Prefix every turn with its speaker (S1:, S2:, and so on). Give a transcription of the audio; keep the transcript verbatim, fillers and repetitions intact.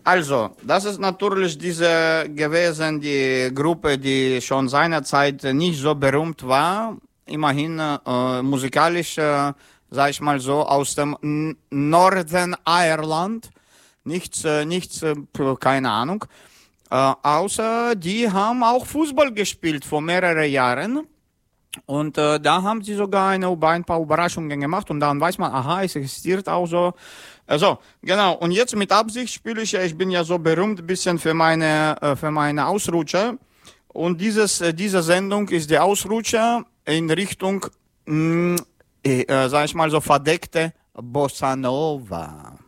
S1: Also, das ist natürlich diese gewesen, die Gruppe, die schon seinerzeit nicht so berühmt war. Immerhin äh, musikalisch, äh, sag ich mal so, aus dem N- Northern Ireland. Nichts, äh, nichts, äh, keine Ahnung. Äh, außer die haben auch Fußball gespielt vor mehreren Jahren. Und äh, da haben sie sogar eine, ein paar Überraschungen gemacht und dann weiß man, aha, es existiert auch so. Also, genau. Und jetzt mit Absicht spiele ich ja, ich bin ja so berühmt ein bisschen für meine, äh, für meine Ausrutscher. Und dieses, äh, diese Sendung ist der Ausrutscher in Richtung, mh, äh, sag ich mal so, verdeckte Bossa Nova.